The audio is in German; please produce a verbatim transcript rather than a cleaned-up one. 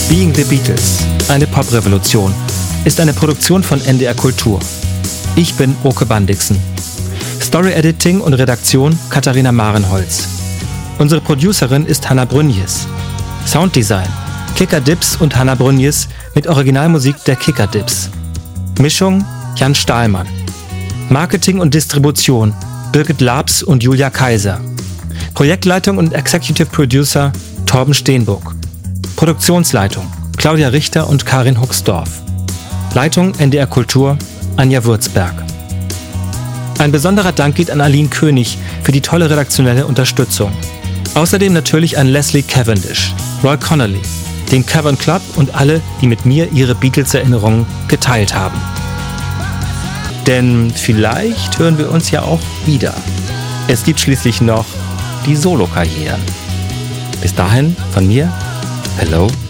Being the Beatles, eine Poprevolution, ist eine Produktion von N D R Kultur. Ich bin Oke Bandixen. Story Editing und Redaktion Katharina Marenholz. Unsere Producerin ist Hanna Brünjes. Sounddesign Kicker Dips und Hanna Brünjes mit Originalmusik der Kicker Dips. Mischung Jan Stahlmann. Marketing und Distribution Birgit Labs und Julia Kaiser. Projektleitung und Executive Producer Torben Steenburg. Produktionsleitung Claudia Richter und Karin Huxdorf. Leitung N D R Kultur Anja Würzberg. Ein besonderer Dank geht an Aline König für die tolle redaktionelle Unterstützung. Außerdem natürlich an Leslie Cavendish, Roy Connolly, den Cavern Club und alle, die mit mir ihre Beatles-Erinnerungen geteilt haben. Denn vielleicht hören wir uns ja auch wieder. Es gibt schließlich noch die Solokarrieren. Bis dahin von mir, hello